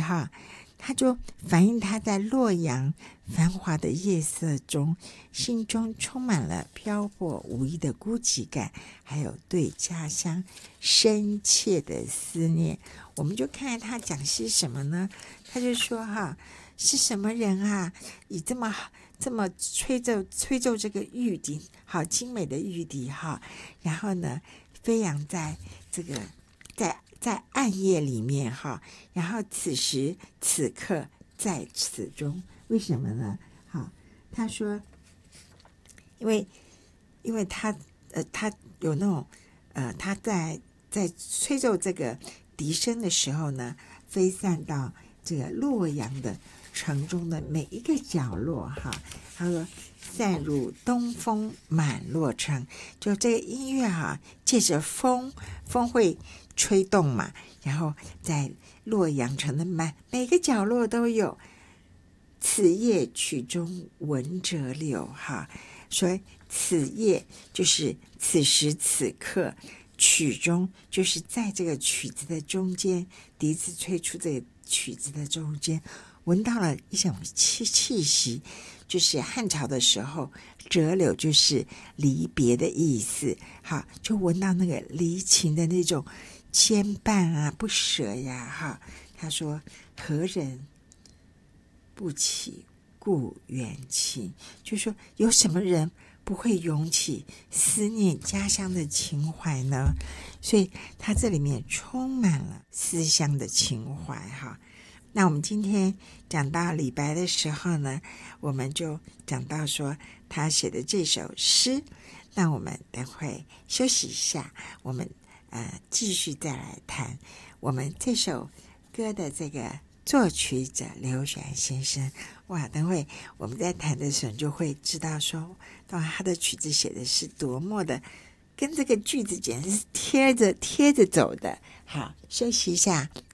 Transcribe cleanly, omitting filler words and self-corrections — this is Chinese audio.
哈，他就反映他在洛阳繁华的夜色中，心中充满了漂泊无依的孤寂感，还有对家乡深切的思念。我们就看他讲些什么呢？他就说哈，是什么人啊，以这么吹奏这个玉笛，好精美的玉笛哈，然后呢飞扬在这个在暗夜里面哈，然后此时此刻在此中，为什么呢？好，他说，因为他有那种他在吹奏这个笛声的时候呢，飞散到这个洛阳的城中的每一个角落哈。他说散入东风满洛城，就这个音乐哈，借着风会吹动嘛，然后在洛阳城的每个角落都有。此夜曲中闻者柳哈，所以此夜就是此时此刻，曲中就是在这个曲子的中间，笛子吹出这个曲子的中间，闻到了一种气息，就是汉朝的时候，折柳就是离别的意思，好，就闻到那个离情的那种牵绊啊，不舍呀，哈。他说何人不起故园情，就是说有什么人不会涌起思念家乡的情怀呢？所以他这里面充满了思乡的情怀哈。那我们今天讲到李白的时候呢，我们就讲到说他写的这首诗。那我们等会休息一下，我们继续再来谈我们这首歌的这个作曲者刘选先生。哇，等会我们在谈的时候就会知道说，哇，他的曲子写的是多么的跟这个句子简直是贴着走的。好，休息一下，